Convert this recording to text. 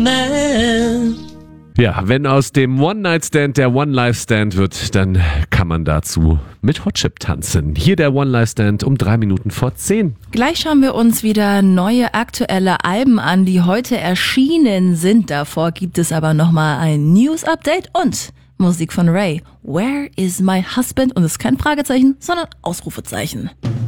man. Ja, wenn aus dem One-Night-Stand der One-Life-Stand wird, dann kann man dazu mit Hot Chip tanzen. Hier der One-Life-Stand um 3:03. Gleich schauen wir uns wieder neue aktuelle Alben an, die heute erschienen sind. Davor gibt es aber nochmal ein News-Update und Musik von Ray. Where is my husband? Und es ist kein Fragezeichen, sondern Ausrufezeichen.